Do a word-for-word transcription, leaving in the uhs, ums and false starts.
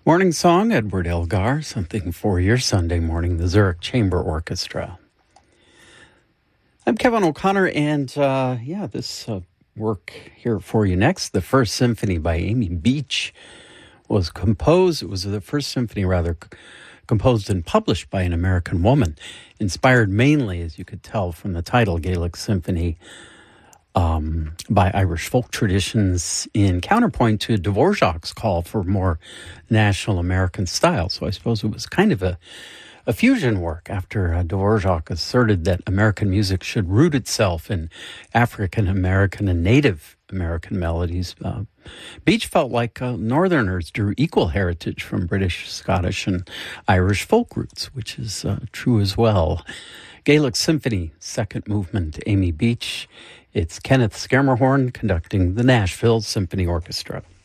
Morning Song, Edward Elgar, something for your Sunday morning, the Zurich Chamber Orchestra. I'm Kevin O'Connor, and uh, yeah, this uh, work here for you next, the First Symphony by Amy Beach, was composed, it was the first symphony rather, c- composed and published by an American woman, inspired mainly, as you could tell from the title, Gaelic Symphony, Um, by Irish folk traditions in counterpoint to Dvorak's call for more national American style. So I suppose it was kind of a, a fusion work after uh, Dvorak asserted that American music should root itself in African American and Native American melodies. Uh, Beach felt like uh, Northerners drew equal heritage from British, Scottish, and Irish folk roots, which is uh, true as well. Gaelic Symphony, second movement, Amy Beach. It's Kenneth Schermerhorn conducting the Nashville Symphony Orchestra.